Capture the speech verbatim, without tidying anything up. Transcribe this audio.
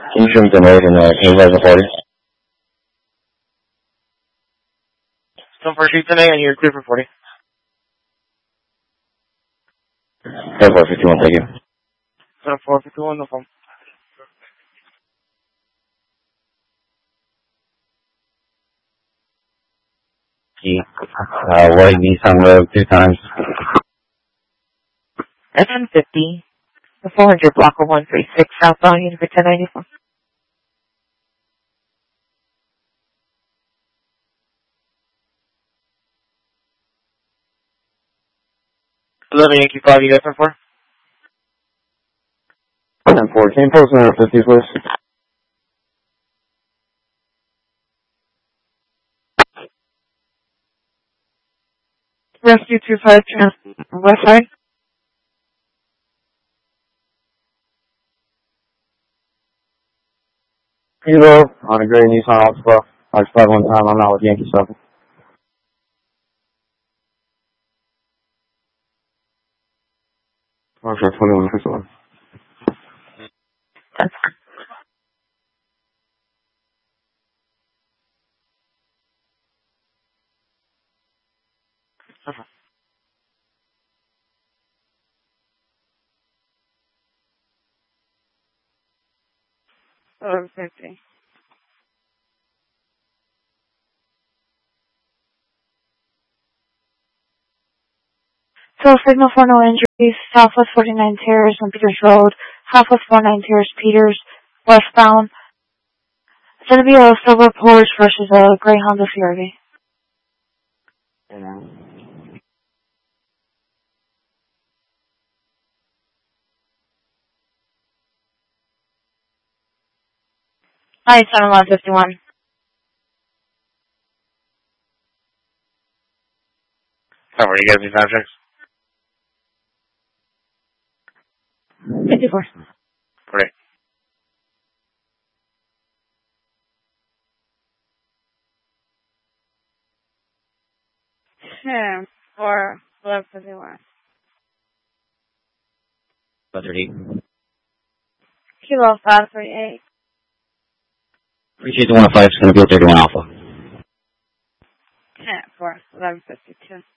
Can you jump the note in the King forty? Come for shoot today and you're clear for forty. four fifty-one, thank you. four fifty-one, no problem. Uh, white Nissan Rogue two times. S one fifty, the four hundred block of one three six southbound unit for ten ninety-four. eleven Yankee five, you guys are for? ten four, can you post number fifty, please? Rescue two five, west side. Kilo on a gray Nissan Altima. I tried one time, I'm not with Yankee seven. Marshall twenty-one fifty-one. That's fine. Uh-huh. eleven fifty. So signal for no injuries, Southwest forty-nine Terrace on Peters Road, Southwest forty-nine Terrace Peters, westbound. It's going to be a silver Porsche versus a gray Honda C R V. Yeah. ninety-seven one fifty-one. How are you guys, these objects? fifty-four. Great. ten four eleven fifty-one. thirty. Kilo five three eight. Appreciate the one oh five, it's going to be a thirty-one Alpha. ten four eleven fifty-two.